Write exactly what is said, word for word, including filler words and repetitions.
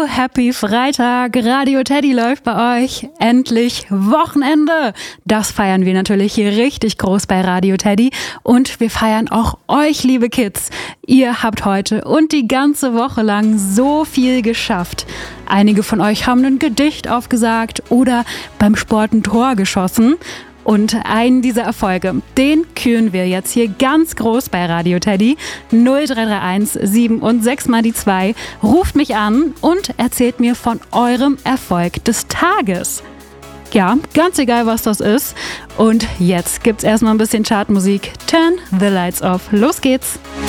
happy Freitag, Radio Teddy läuft bei euch. Endlich Wochenende. Das feiern wir natürlich hier richtig groß bei Radio Teddy und wir feiern auch euch, liebe Kids. Ihr habt heute und die ganze Woche lang so viel geschafft. Einige von euch haben ein Gedicht aufgesagt oder beim Sport ein Tor geschossen. Und einen dieser Erfolge, den küren wir jetzt hier ganz groß bei Radio Teddy. null drei drei eins sieben und sechs mal die zwei. Ruft mich an und erzählt mir von eurem Erfolg des Tages. Ja, ganz egal, was das ist. Und jetzt gibt's erstmal ein bisschen Chartmusik. Turn the lights off. Los geht's!